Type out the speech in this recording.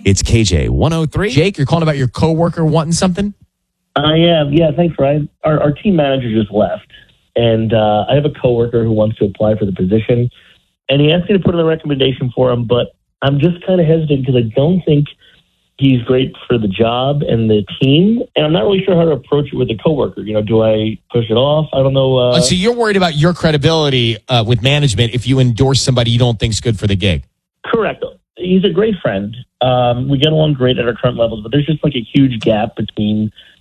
It's KJ 103. Jake, you're calling about your coworker wanting something? I am. Yeah, thanks, Ryan. Our team manager just left, and I have a coworker who wants to apply for the position, and he asked me to put in a recommendation for him, but I'm just kind of hesitant because I don't think he's great for the job and the team, and I'm not really sure how to approach it with a coworker. Do I push it off? I don't know. So you're worried about your credibility with management if you endorse somebody you don't think's good for the gig? Correct. He's a great friend. We get along great at our current levels, but there's just like a huge gap between